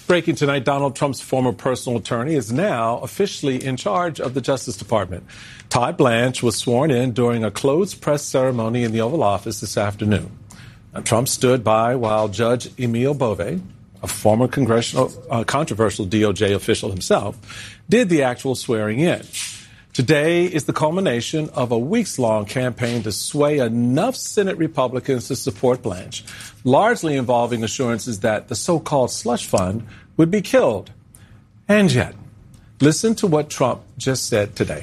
Breaking tonight, Donald Trump's former personal attorney is now officially in charge of the Justice Department. Todd Blanche was sworn in during a closed press ceremony in the Oval Office this afternoon. Now, Trump stood by while Judge Emil Bove, a former controversial DOJ official himself, did the actual swearing in. Today is the culmination of a weeks-long campaign to sway enough Senate Republicans to support Blanche, largely involving assurances that the so-called slush fund would be killed. And yet, listen to what Trump just said today.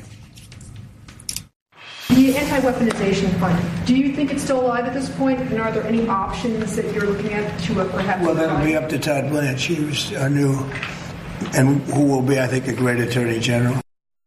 The anti-weaponization fund, do you think it's still alive at this point? And are there any options that you're looking at to perhaps... Well, that'll be up to Todd Blanche. He's our new, and who will be, I think, a great attorney general.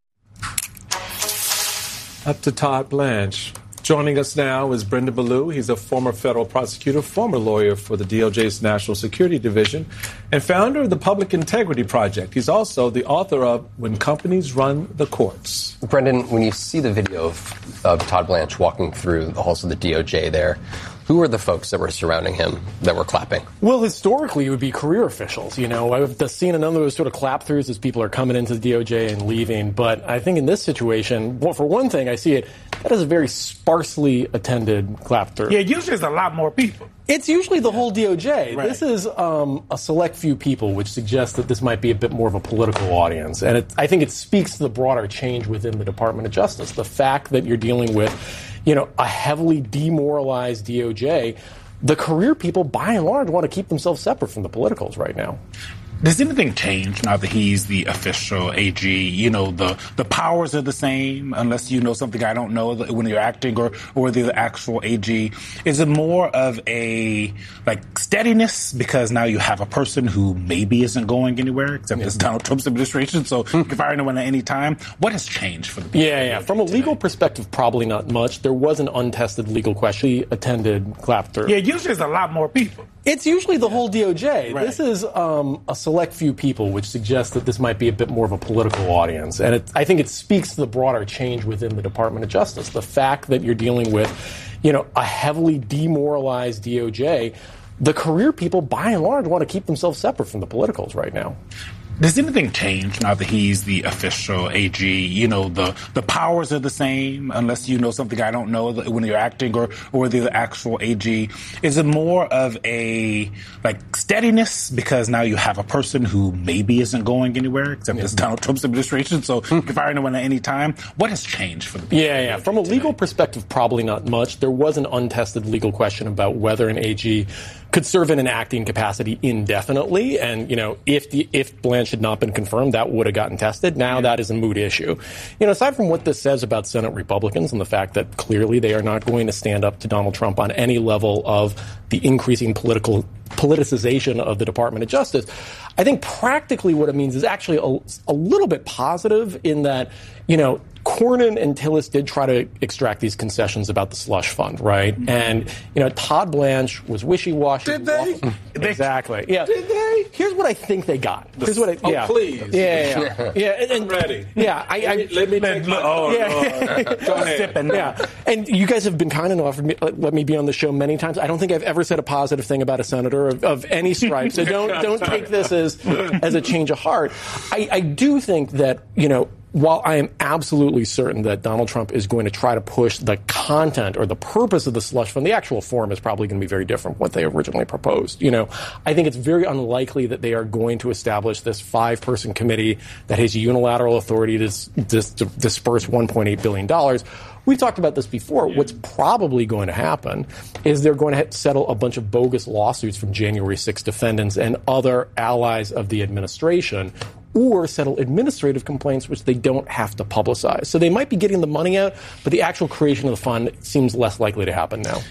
Up to Todd Blanche. Joining us now is Brendan Ballou. He's a former federal prosecutor, former lawyer for the DOJ's National Security Division, and founder of the Public Integrity Project. He's also the author of When Companies Run the Courts. Brendan, when you see the video of Todd Blanche walking through the halls of the DOJ there, who were the folks that were surrounding him that were clapping? Well, historically, it would be career officials. You know, I've seen a number of those sort of clap-throughs as people are coming into the DOJ and leaving. But I think in this situation, well, for one thing, I see it, that is a very sparsely attended clap-through. Yeah, usually it's a lot more people. It's usually the whole DOJ. Right. This is a select few people, which suggests that this might be a bit more of a political audience. And I think it speaks to the broader change within the Department of Justice. The fact that you're dealing with, you know, a heavily demoralized DOJ, the career people, by and large, want to keep themselves separate from the politicals right now. Does anything change now that he's the official AG? You know, the powers are the same, unless you know something I don't know when you're acting or the actual AG. Is it more of a, like, steadiness because now you have a person who maybe isn't going anywhere, except it's Donald Trump's administration, so you can fire anyone at any time? What has changed for the people? Yeah. From a legal perspective, probably not much. There was an untested legal question. He attended clap-through. Yeah, usually it's a lot more people. It's usually the whole DOJ. Right. This is a select few people, which suggests that this might be a bit more of a political audience. And I think it speaks to the broader change within the Department of Justice. The fact that you're dealing with, you know, a heavily demoralized DOJ, the career people, by and large, want to keep themselves separate from the politicals right now. Does anything change now that he's the official AG? You know, the powers are the same, unless you know something I don't know when you're acting or the actual AG. Is it more of a, like, steadiness because now you have a person who maybe isn't going anywhere, except it's Donald Trump's administration, so you can fire anyone at any time? What has changed for the people? Yeah. From a legal perspective, probably not much. There was an untested legal question about whether an AG could serve in an acting capacity indefinitely. And, you know, if Blanche had not been confirmed, that would have gotten tested. Now that is a moot issue. You know, aside from what this says about Senate Republicans and the fact that clearly they are not going to stand up to Donald Trump on any level of the increasing politicization of the Department of Justice, I think practically what it means is actually a little bit positive in that, you know, Cornyn and Tillis did try to extract these concessions about the slush fund, right? Mm-hmm. And, you know, Todd Blanche was wishy-washy. Did they? Exactly. Yeah. Did they? Here's what I think they got. Please. Yeah. I'm ready. Yeah. Let me take my... Oh, yeah. Go ahead. Yeah. And you guys have been kind enough to let me be on the show many times. I don't think I've ever said a positive thing about a senator of any stripe. So don't take this as a change of heart. I do think that, you know, while I am absolutely certain that Donald Trump is going to try to push the content or the purpose of the slush fund, the actual form is probably going to be very different from what they originally proposed. You know, I think it's very unlikely that they are going to establish this 5-person committee that has unilateral authority to disperse $1.8 billion. We've talked about this before. What's probably going to happen is they're going to settle a bunch of bogus lawsuits from January 6 defendants and other allies of the administration, or settle administrative complaints, which they don't have to publicize. So they might be getting the money out, but the actual creation of the fund seems less likely to happen now.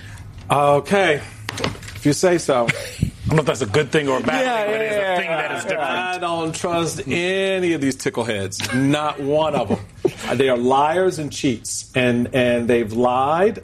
Okay. If you say so. I don't know if that's a good thing or a bad thing, but it's a thing that is different. I don't trust any of these tickleheads. Not one of them. They are liars and cheats. And they've lied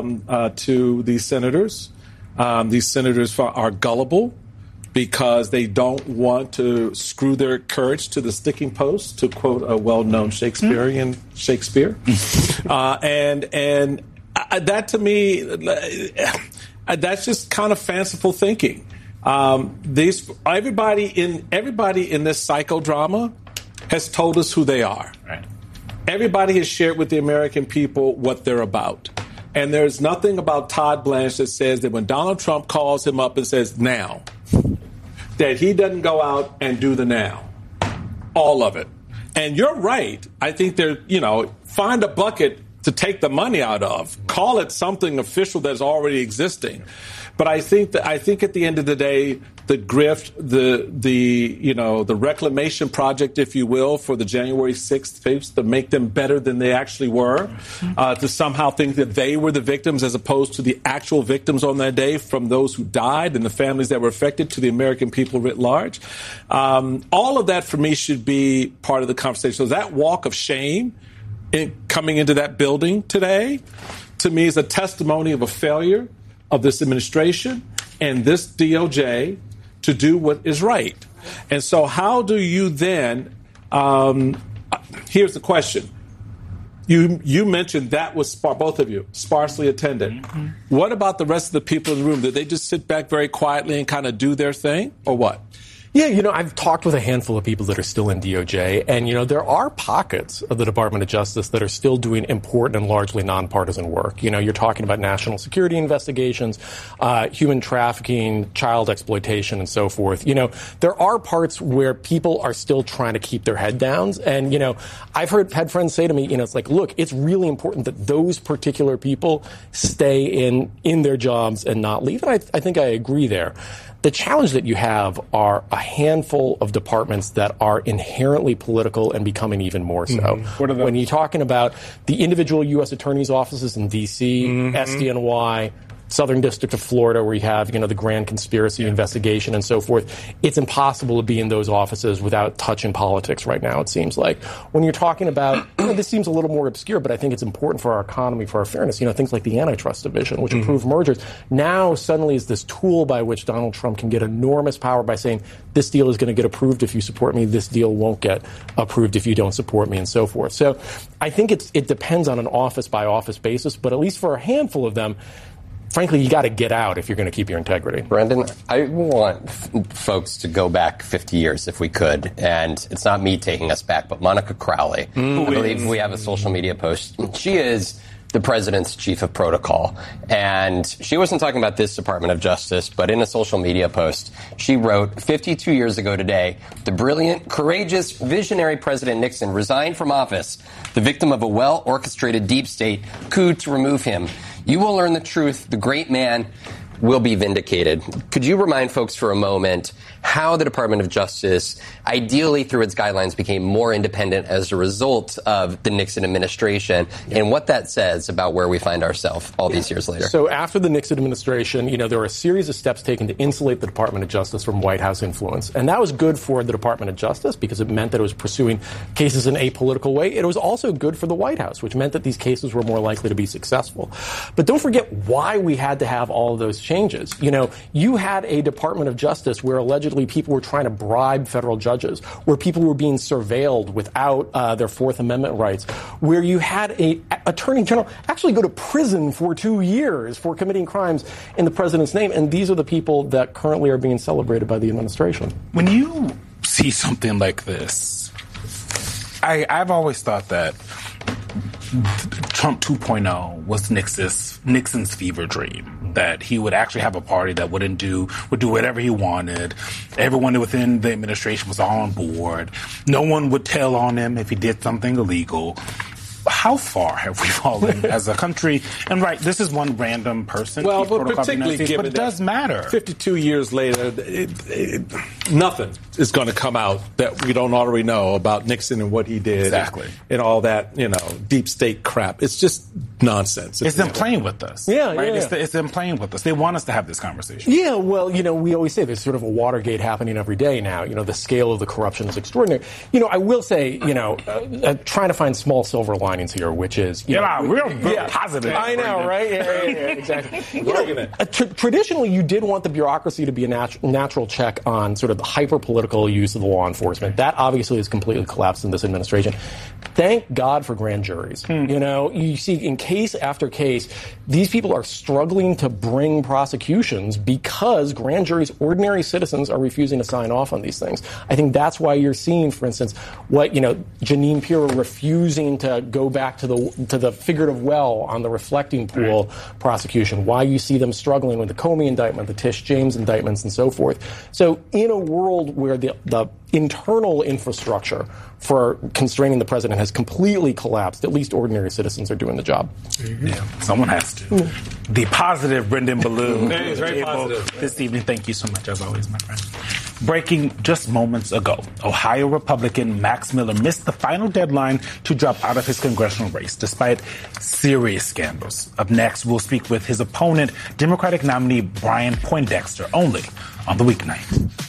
to these senators. These senators are gullible because they don't want to screw their courage to the sticking post, to quote a well-known Shakespearean Shakespeare. And that to me, that's just kind of fanciful thinking. Everybody in this psychodrama has told us who they are. Right. Everybody has shared with the American people what they're about. And there's nothing about Todd Blanche that says that when Donald Trump calls him up and says now, that he doesn't go out and do the now. All of it. And you're right. I think find a bucket to take the money out of. Call it something official that's already existing. But I think at the end of the day, the grift, the reclamation project, if you will, for the January 6th tapes to make them better than they actually were, to somehow think that they were the victims as opposed to the actual victims on that day, from those who died and the families that were affected to the American people writ large. All of that for me should be part of the conversation. So that walk of shame coming into that building today, to me, is a testimony of a failure of this administration and this DOJ to do what is right. And so how do you then, here's the question. You mentioned that was, both of you, sparsely attended. Mm-hmm. What about the rest of the people in the room? Did they just sit back very quietly and kind of do their thing, or what? Yeah, I've talked with a handful of people that are still in DOJ, and, there are pockets of the Department of Justice that are still doing important and largely nonpartisan work. You're talking about national security investigations, human trafficking, child exploitation, and so forth. There are parts where people are still trying to keep their head down, and, I've had friends say to me, it's like, look, it's really important that those particular people stay in their jobs and not leave, and I think I agree there. The challenge that you have are a handful of departments that are inherently political and becoming even more so. Mm-hmm. When you're talking about the individual U.S. attorney's offices in D.C., SDNY, Southern District of Florida, where you have, the grand conspiracy investigation and so forth, it's impossible to be in those offices without touching politics right now, it seems like. When you're talking about, this seems a little more obscure, but I think it's important for our economy, for our fairness, things like the Antitrust Division, which approve mergers, now suddenly is this tool by which Donald Trump can get enormous power by saying, this deal is going to get approved if you support me, this deal won't get approved if you don't support me, and so forth. So I think it depends on an office-by-office basis, but at least for a handful of them, frankly, you got to get out if you're going to keep your integrity. Brendan, I want folks to go back 50 years if we could. And it's not me taking us back, but Monica Crowley. I believe we have a social media post. She is the president's chief of protocol. And she wasn't talking about this Department of Justice, but in a social media post, she wrote, 52 years ago today, the brilliant, courageous, visionary President Nixon resigned from office, the victim of a well-orchestrated deep state coup to remove him. You will learn the truth. The great man will be vindicated. Could you remind folks for a moment how the Department of Justice, ideally through its guidelines, became more independent as a result of the Nixon administration, and what that says about where we find ourselves all these years later? So after the Nixon administration, there were a series of steps taken to insulate the Department of Justice from White House influence. And that was good for the Department of Justice because it meant that it was pursuing cases in a political way. It was also good for the White House, which meant that these cases were more likely to be successful. But don't forget why we had to have all of those changes. You had a Department of Justice where allegedly people were trying to bribe federal judges, where people were being surveilled without their Fourth Amendment rights, where you had a attorney general actually go to prison for 2 years for committing crimes in the president's name. And these are the people that currently are being celebrated by the administration. When you see something like this, I've always thought that Trump 2.0 was Nixon's fever dream, that he would actually have a party that would do whatever he wanted. Everyone within the administration was all on board. No one would tell on him if he did something illegal. How far have we fallen as a country? And this is one random person. Well, but particularly given but it does matter. 52 years later, nothing is going to come out that we don't already know about Nixon and what he did. Exactly. And all that, deep state crap. It's just nonsense. It's them playing with us. Yeah, right? Yeah. It's them playing with us. They want us to have this conversation. Yeah, well, we always say there's sort of a Watergate happening every day now. The scale of the corruption is extraordinary. I will say, trying to find small silver linings findings here, which is real positive. I know, right? Yeah, exactly. Traditionally, you did want the bureaucracy to be a natural check on sort of the hyper-political use of the law enforcement. That obviously has completely collapsed in this administration. Thank God for grand juries. You see in case after case, these people are struggling to bring prosecutions because grand juries, ordinary citizens, are refusing to sign off on these things. I think that's why you're seeing, for instance, what Jeanine Pirro refusing to go back to the figurative well on the reflecting pool prosecution. Why you see them struggling with the Comey indictment, the Tish James indictments, and so forth. So in a world where the internal infrastructure for constraining the president has completely collapsed, at least ordinary citizens are doing the job. Yeah, someone has to. The positive Brendan Ballou. Hey, it's very positive. This evening. Thank you so much, as always, my friend. Breaking just moments ago, Ohio Republican Max Miller missed the final deadline to drop out of his congressional race, despite serious scandals. Up next, we'll speak with his opponent, Democratic nominee Brian Poindexter, only on The Weeknight.